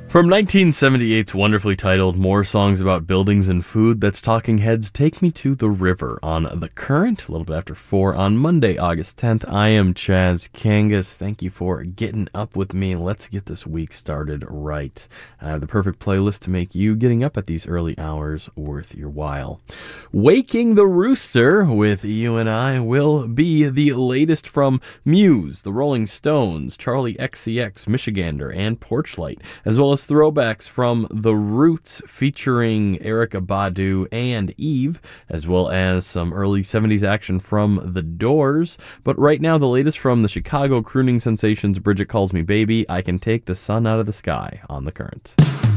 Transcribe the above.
From 1978's wonderfully titled More Songs About Buildings and Food, that's Talking Heads, Take Me to the River on The Current, a little bit after 4 on Monday, August 10th. I am Chaz Kangas. Thank you for getting up with me. Let's get this week started right. I have the perfect playlist to make you getting up at these early hours worth your while. Waking the Rooster with you and I will be the latest from Muse, the Rolling Stones, Charlie XCX, Michigander, and Porchlight, as well as throwbacks from The Roots featuring Erykah Badu and Eve, as well as some early 70s action from The Doors. But right now, the latest from the Chicago crooning sensations Bridget Calls Me Baby, I Can Take the Sun Out of the Sky on The Current.